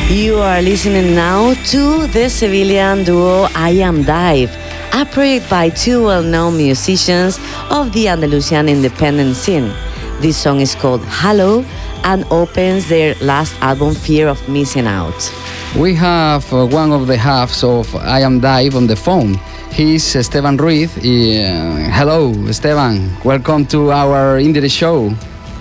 You are listening now to the Sevillian duo I Am Dive, a project by two well-known musicians of the Andalusian independent scene. This song is called Hello and opens their last album, Fear of Missing Out. We have one of the halves of I Am Dive on the phone. He's Esteban Ruiz. Hello, Esteban. Welcome to our Indie show.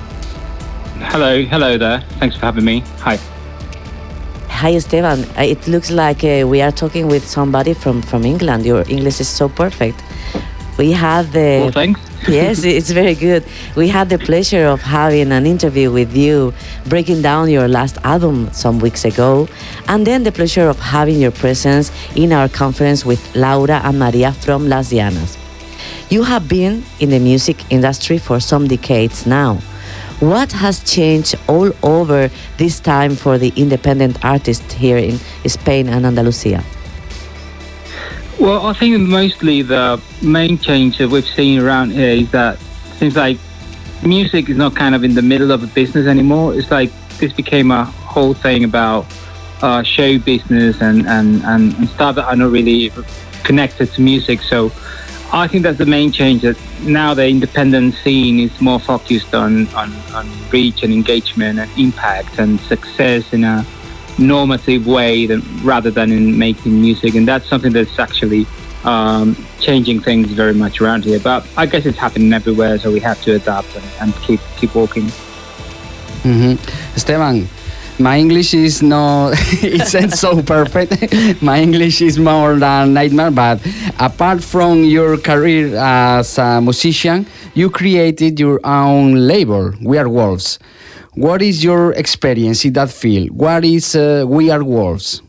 Hello there. Thanks for having me. Hi. Hi, Esteban. It looks like we are talking with somebody from England. Your English is so perfect. We had the... Well, thanks. Yes, it's very good. We had the pleasure of having an interview with you, breaking down your last album some weeks ago, and then the pleasure of having your presence in our conference with Laura and Maria from Las Llanas. You have been in the music industry for some decades now. What has changed all over this time for the independent artists here in Spain and Andalusia? Well, I think mostly the main change that we've seen around here is that it seems like music is not kind of in the middle of a business anymore. It's like this became a whole thing about show business and stuff that are not really connected to music. So I think that's the main change, that now the independent scene is more focused on reach and engagement and impact and success in a normative way rather than in making music. And that's something that's actually changing things very much around here. But I guess it's happening everywhere, so we have to adapt and keep walking. Mm-hmm. Esteban, my English is not, it's so perfect. My English is more than nightmare, but apart from your career as a musician, you created your own label, We Are Wolves. What is your experience in that field? What is We Are Wolves?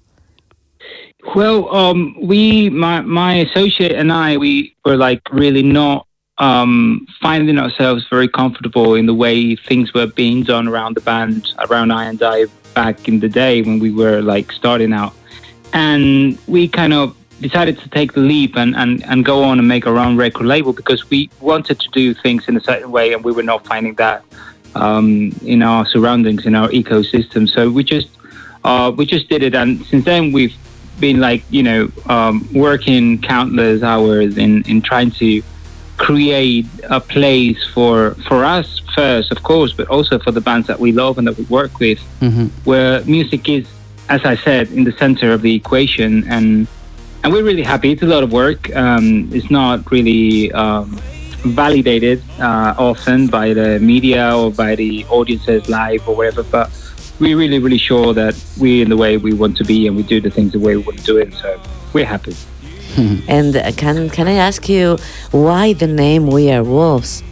Well, my associate and I, we were like really not finding ourselves very comfortable in the way things were being done around the band, around I Am Dive back in the day when we were like starting out. And we kind of decided to take the leap and go on and make our own record label, because we wanted to do things in a certain way and we were not finding that in our surroundings, in our ecosystem. So we just did it. And since then we've been like, working countless hours in trying to create a place for us first, of course, but also for the bands that we love and that we work with, where music is, as I said, in the center of the equation. And we're really happy. It's a lot of work. It's not really validated often by the media or by the audiences live or whatever, but we're really, really sure that we're in the way we want to be and we do the things the way we want to do it. So we're happy. And can I ask you why the name We Are Wolves?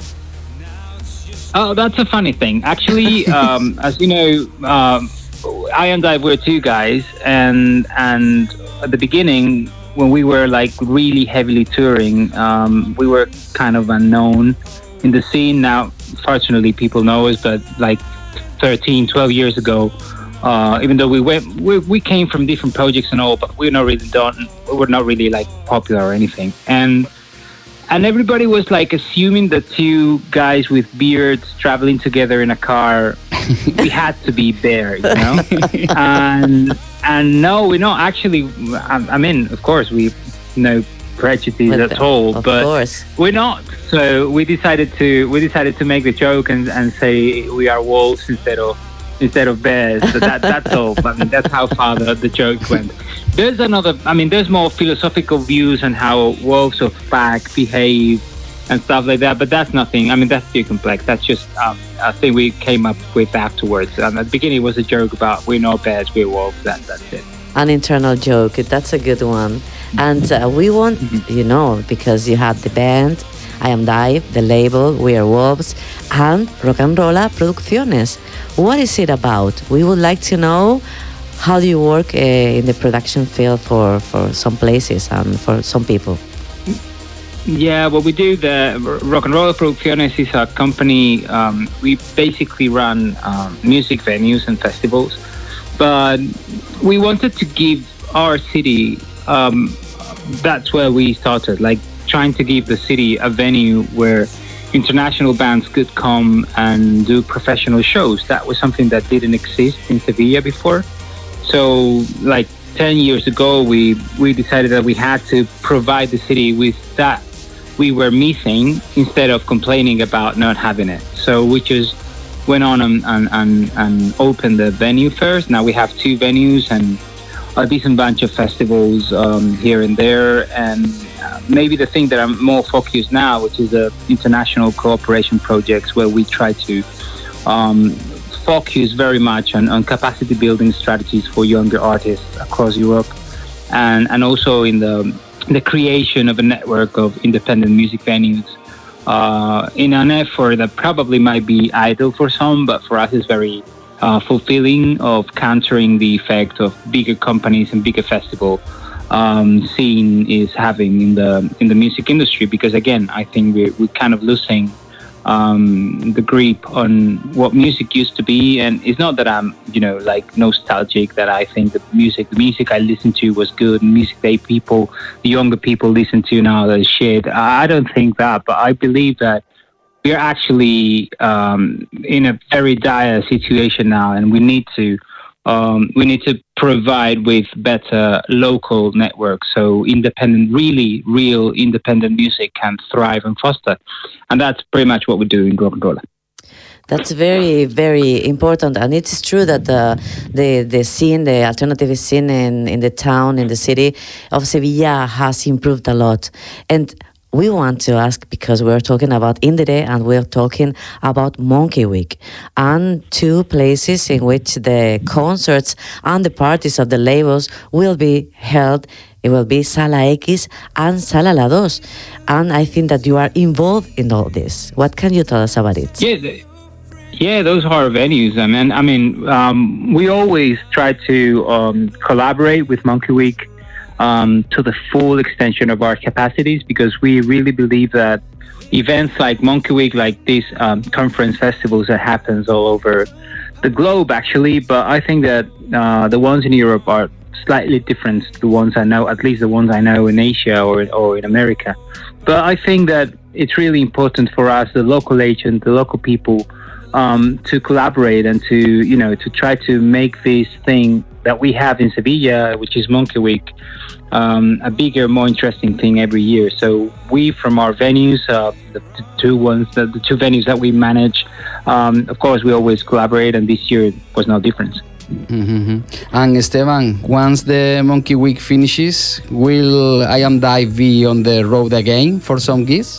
Oh, that's a funny thing. Actually, as you know, I Am Dive were two guys, and at the beginning, when we were like really heavily touring, we were kind of unknown in the scene. Now, fortunately, people know us, but like 13, 12 years ago, even though we came from different projects and all, but we're not really like popular or anything. And everybody was like assuming that two guys with beards traveling together in a car, we had to be there, and no, we're not actually. I mean, of course, we no prejudice at all, but we're not. So we decided to make the joke and say we are wolves instead of bears. So that's all. I mean, that's how far the joke went. There's more philosophical views on how wolves of pack behave and stuff like that, but that's nothing. I mean, that's too complex. That's just a thing we came up with afterwards. At the beginning, it was a joke about we're not bears, we're wolves. That's it. An internal joke. That's a good one. And we want, because you had the band, I Am Dive, the label, We Are Wolves, and Rock and Rolla Producciones. What is it about? We would like to know, how do you work in the production field for some places and for some people? Yeah, well, we do the Rock and Rolla Producciones is a company. We basically run music venues and festivals, but we wanted to give our city, that's where we started, like trying to give the city a venue where international bands could come and do professional shows. That was something that didn't exist in Sevilla before. So, like 10 years ago, we decided that we had to provide the city with that we were missing instead of complaining about not having it. So we just went on and opened the venue first. Now we have 2 venues and a decent bunch of festivals here and there. And maybe the thing that I'm more focused now, which is the international cooperation projects, where we try to focus very much on capacity building strategies for younger artists across Europe, and also in the creation of a network of independent music venues in an effort that probably might be idle for some, but for us is very fulfilling, of countering the effect of bigger companies and bigger festival scene is having in the music industry. Because again, I think we're kind of losing the grip on what music used to be. And it's not that I'm, like nostalgic, that I think the music I listened to was good, and music the younger people listen to now that is shit. I don't think that, but I believe that we're actually in a very dire situation now, and we need to provide with better local networks so really real independent music can thrive and foster. And that's pretty much what we do in Rock'n'Rolla. That's very, very important, and it's true that the scene, the alternative scene in the town, in the city of Sevilla, has improved a lot. And we want to ask, because we're talking about Indire and we're talking about Monkey Week, and 2 places in which the concerts and the parties of the labels will be held. It will be Sala X and Sala La Dos. And I think that you are involved in all this. What can you tell us about it? Yeah, those are venues. I mean, we always try to collaborate with Monkey Week to the full extension of our capacities, because we really believe that events like Monkey Week, like these conference festivals that happens all over the globe, actually, but I think that the ones in Europe are slightly different to the ones I know, at least the ones I know in Asia or in America. But I think that it's really important for us, the local agent, the local people, to collaborate and to try to make this thing that we have in Sevilla, which is Monkey Week, a bigger, more interesting thing every year. So we, from our venues, the 2 venues that we manage, of course, we always collaborate, and this year was no different. Mm-hmm. And Esteban, once the Monkey Week finishes, will I Am Dive be on the road again for some gigs?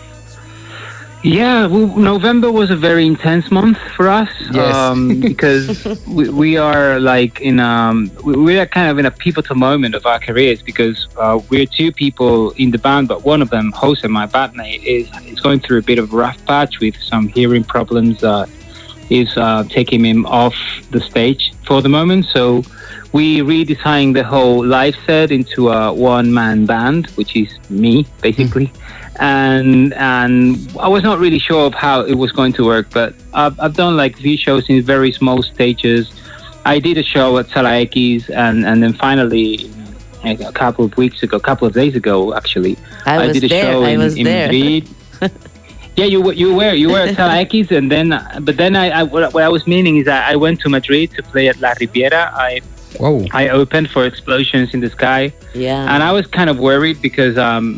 Yeah, November was a very intense month for us. Yes. Because we are like we are kind of in a pivotal moment of our careers, because we're 2 people in the band, but one of them, Jose, my bandmate, is going through a bit of a rough patch with some hearing problems. Is taking him off the stage for the moment. So we redesigned the whole live set into a one-man band, which is me, basically. And I was not really sure of how it was going to work, but I've done like a few shows in very small stages. I did a show at Sala X, and then finally a couple of days ago, actually, I did a show in Madrid. Yeah, you were at Sala X, and then what I was meaning is that I went to Madrid to play at La Riviera. I opened for Explosions in the Sky. Yeah. And I was kind of worried because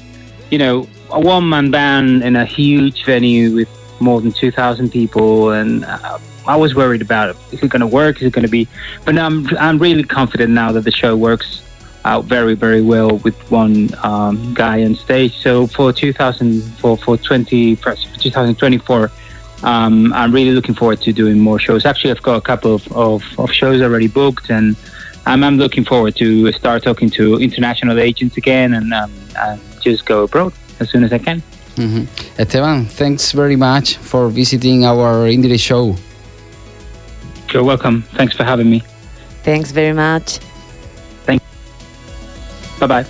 a one-man band in a huge venue with more than 2,000 people, and I was worried about it. Is it going to work? Is it going to be? But now I'm really confident now that the show works out very, very well with one guy on stage. So for 2024, I'm really looking forward to doing more shows. Actually, I've got a couple of shows already booked, and I'm looking forward to start talking to international agents again and just go abroad as soon as I can. Mm-hmm. Esteban, thanks very much for visiting our Indire show. You're welcome. Thanks for having me. Thanks very much. Bye-bye.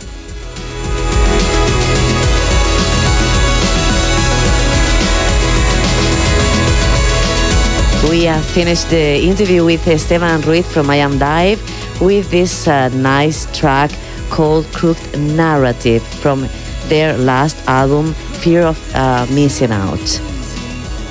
We have finished the interview with Esteban Ruiz from I Am Dive with this nice track called Crooked Narrative from their last album, Fear of Missing Out.